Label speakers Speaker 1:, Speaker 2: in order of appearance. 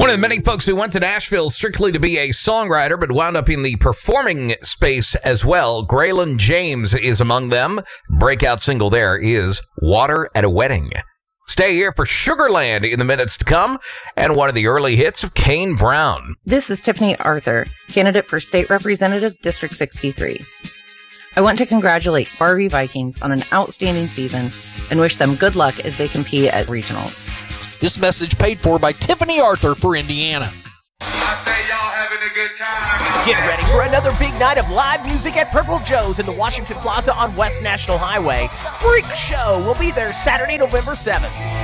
Speaker 1: One of the many folks who went to Nashville strictly to be a songwriter, but wound up in the performing space as well. Graylin James is among them. Breakout single there is Water at a Wedding. Stay here for Sugarland in the minutes to come, and one of the early hits of Kane Brown.
Speaker 2: This is Tiffany Arthur, candidate for State Representative, District 63. I want to congratulate Barbie Vikings on an outstanding season and wish them good luck as they compete at regionals.
Speaker 3: This message paid for by Tiffany Arthur for Indiana.
Speaker 4: I say y'all having a good time.
Speaker 5: Get ready for another big night of live music at Purple Joe's in the Washington Plaza on West National Highway. Freak Show will be there Saturday, November 7th.